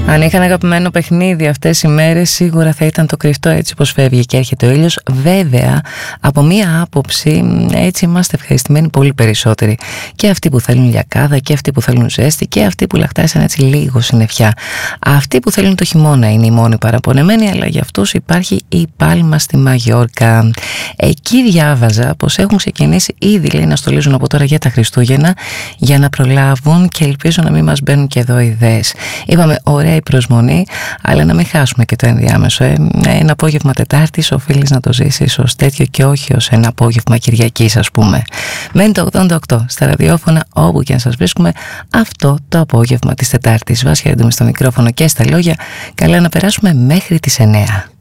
Αν είχαν αγαπημένο παιχνίδι αυτές οι μέρες, σίγουρα θα ήταν το κρυφτό έτσι πως φεύγει και έρχεται ο ήλιος. Βέβαια, από μία άποψη, έτσι είμαστε ευχαριστημένοι πολύ περισσότεροι. Και αυτοί που θέλουν λιακάδα, και αυτοί που θέλουν ζέστη, και αυτοί που λαχτάσαν έτσι λίγο συννεφιά. Αυτοί που θέλουν το χειμώνα είναι οι μόνοι παραπονεμένοι, αλλά για αυτούς υπάρχει η Πάλμα στη Μαγιόρκα. Εκεί διάβαζα πως έχουν ξεκινήσει ήδη, λέει, να στολίζουν από τώρα για τα Χριστούγεννα, για να προλάβουν, και ελπίζω να μην μας μπαίνουν και εδώ ιδέες. Είπαμε ωραία η προσμονή, αλλά να μην χάσουμε και το ενδιάμεσο. Ένα απόγευμα Τετάρτης οφείλεις να το ζήσεις ως τέτοιο και όχι ως ένα απόγευμα Κυριακής, ας πούμε. Μένει το 88 στα ραδιόφωνα όπου και αν σας βρίσκουμε αυτό το απόγευμα της Τετάρτης. Βάσια Έντομη στο μικρόφωνο και στα λόγια. Καλά να περάσουμε μέχρι τις 9.